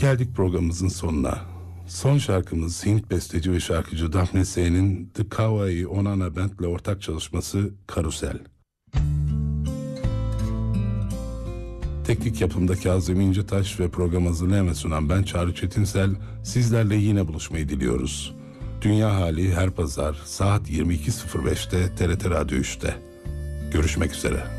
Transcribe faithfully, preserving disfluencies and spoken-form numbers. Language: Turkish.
Geldik programımızın sonuna. Son şarkımız Hint besteci ve şarkıcı Daphne Sey'nin The Kawaii Onana Band ile ortak çalışması Karusel. Teknik yapımda Kazım İncetaş ve program hazırlayan ve sunan ben Çağrı Çetinsel, sizlerle yine buluşmayı diliyoruz. Dünya Hali her pazar saat yirmi iki sıfır beşte T R T Radyo üçte. Görüşmek üzere.